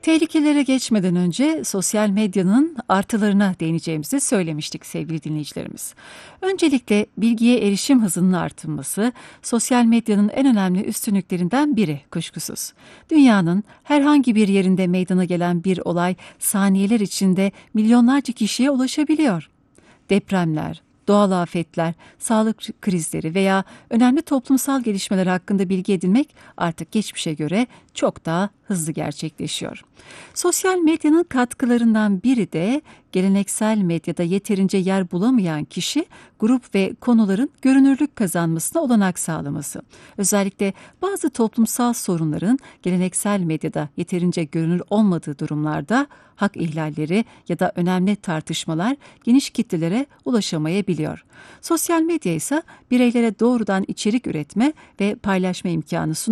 Tehlikelere geçmeden önce sosyal medyanın artılarına değineceğimizi söylemiştik sevgili dinleyicilerimiz. Öncelikle bilgiye erişim hızının artırması sosyal medyanın en önemli üstünlüklerinden biri kuşkusuz. Dünyanın herhangi bir yerinde meydana gelen bir olay saniyeler içinde milyonlarca kişiye ulaşabiliyor. Depremler, doğal afetler, sağlık krizleri veya önemli toplumsal gelişmeler hakkında bilgi edinmek artık geçmişe göre çok daha hızlı gerçekleşiyor. Sosyal medyanın katkılarından biri de geleneksel medyada yeterince yer bulamayan kişi, grup ve konuların görünürlük kazanmasına olanak sağlaması. Özellikle bazı toplumsal sorunların geleneksel medyada yeterince görünür olmadığı durumlarda hak ihlalleri ya da önemli tartışmalar geniş kitlelere ulaşamayabiliyor. Sosyal medya ise bireylere doğrudan içerik üretme ve paylaşma imkanı sunuyor.